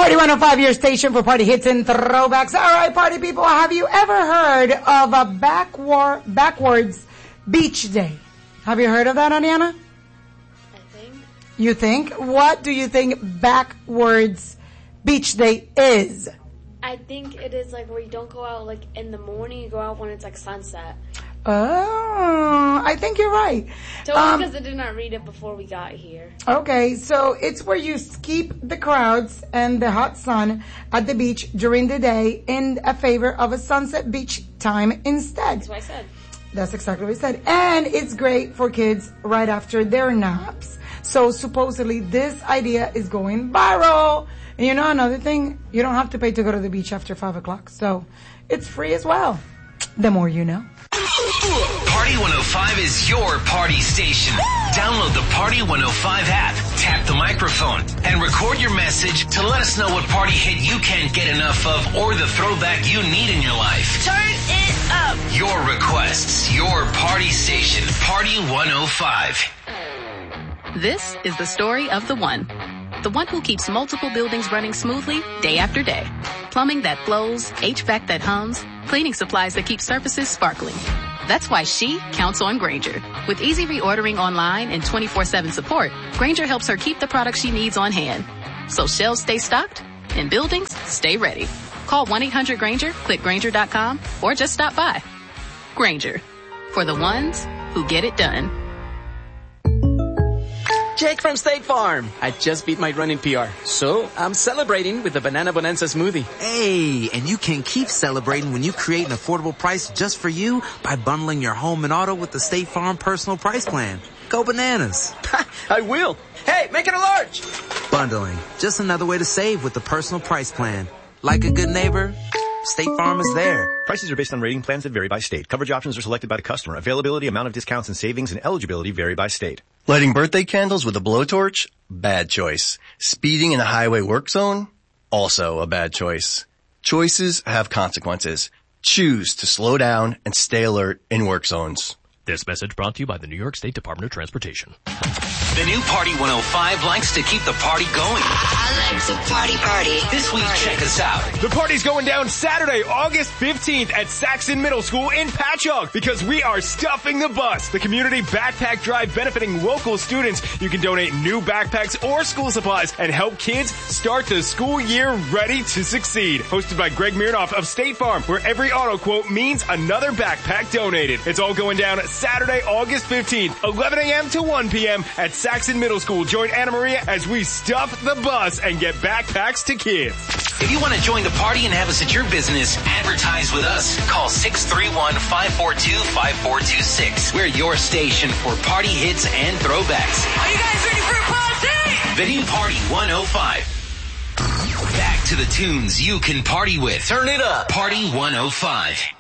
Party 105, your station for party hits and throwbacks. All right, party people, have you ever heard of a backwards beach day? Have you heard of that, Ariana? I think. You think? What do you think backwards beach day is? I think it is like where you don't go out like in the morning, you go out when it's like sunset. Oh, I think you're right. Totally, because I did not read it before we got here. Okay, so it's where you skip the crowds and the hot sun at the beach during the day in a favor of a sunset beach time instead. That's what I said. That's exactly what I said. And it's great for kids right after their naps. So supposedly this idea is going viral. And you know another thing? You don't have to pay to go to the beach after 5 o'clock. So it's free as well. The more you know. Party 105 is your party station. Download the Party 105 app, tap the microphone, and record your message to let us know what party hit you can't get enough of or the throwback you need in your life. Turn it up. Your requests, your party station, Party 105. This is the story of the one who keeps multiple buildings running smoothly day after day. Plumbing that flows, HVAC that hums, cleaning supplies that keep surfaces sparkling. That's why she counts on Grainger. With easy reordering online and 24/7 support, Grainger helps her keep the products she needs on hand. So shelves stay stocked and buildings stay ready. Call 1-800-GRAINGER, click Grainger.com, or just stop by. Grainger, for the ones who get it done. Jake from State Farm. I just beat my running PR, so I'm celebrating with the Banana Bonanza smoothie. Hey, and you can keep celebrating when you create an affordable price just for you by bundling your home and auto with the State Farm Personal Price Plan. Go bananas. I will. Hey, make it a large. Bundling, just another way to save with the Personal Price Plan. Like a good neighbor, State Farm is there. Prices are based on rating plans that vary by state. Coverage options are selected by the customer. Availability, amount of discounts and savings, and eligibility vary by state. Lighting birthday candles with a blowtorch? Bad choice. Speeding in a highway work zone? Also a bad choice. Choices have consequences. Choose to slow down and stay alert in work zones. This message brought to you by the New York State Department of Transportation. The new Party 105 likes to keep the party going. I like to party. This week, check us out. The party's going down Saturday, August 15th at Saxon Middle School in Patchogue because we are stuffing the bus. The community backpack drive benefiting local students. You can donate new backpacks or school supplies and help kids start the school year ready to succeed. Hosted by Greg Mirnoff of State Farm, where every auto quote means another backpack donated. It's all going down Saturday, August 15th, 11 a.m. to 1 p.m. at Saxon Middle School. Join Anna Maria as we stuff the bus and get backpacks to kids. If you want to join the party and have us at your business, advertise with us. Call 631-542-5426. We're your station for party hits and throwbacks. Are you guys ready for a party? The new Party 105. Back to the tunes you can party with. Turn it up. Party 105.